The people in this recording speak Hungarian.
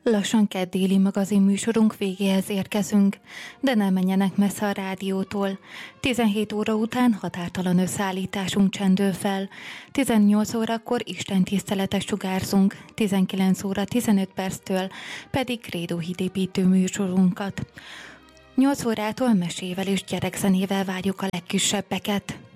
Lassan déli magazin műsorunk végéhez érkezünk, de nem menjenek messze a rádiótól. 17 óra után határtalan összeállításunk csendül fel. 18 órakor istentiszteletet sugárzunk, 19 óra 15 perctől pedig krédóhitépítő műsorunkat. 8 órától mesével és gyerekzenével várjuk a legkisebbeket.